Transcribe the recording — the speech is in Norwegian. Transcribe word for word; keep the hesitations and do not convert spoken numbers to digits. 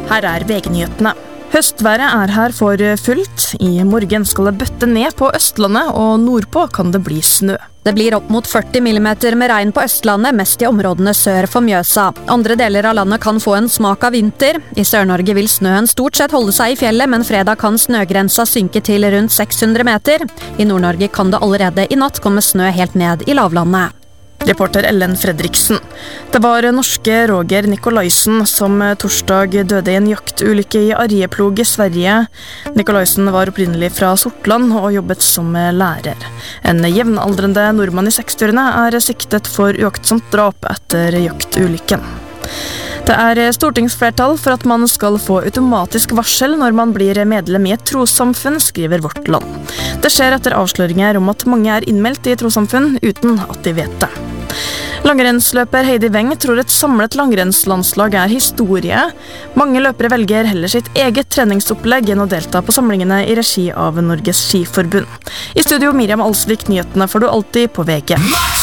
Her er V G-nyhetene. Høstværet er her for fullt. I morgen skal det bøtte ned på Østlandet, og nordpå kan det bli snø. Det blir opp mot førti millimeter med regn på Østlandet, mest i områdene sør for Mjøsa. Andre deler av landet kan få en smak av vinter. I Sør-Norge vil snøen stort sett holde seg i fjellet, men fredag kan snøgrensa synke til rundt seks hundre meter. I Nord-Norge kan det allerede i natt komme snø helt ned i lavlandet. Reporter Ellen Fredriksen. Det var norske Roger Nikolaisen som torsdag døde i en jaktulykke i Arjeplog i Sverige. Nikolaisen var opprinnelig fra Sortland og jobbet som lærer. En jevnaldrende nordmann i sekstiårene er siktet for uaktsomt drap etter jaktulykken. Det er stortingsflertall for at man skal få automatisk varsel når man blir medlem i et trossamfunn, skriver Vårt Land. Det skjer etter avsløringer om at mange er innmeldt i trossamfunn uten at de vet det. Langrennsløper Heidi Weng tror et samlet langrennslandslag er historie. Mange løpere velger heller sitt eget treningsopplegg enn å delta på samlingene i regi av Norges Skiforbund. I studio Miriam Alsvik, nyhetene får du alltid på V G.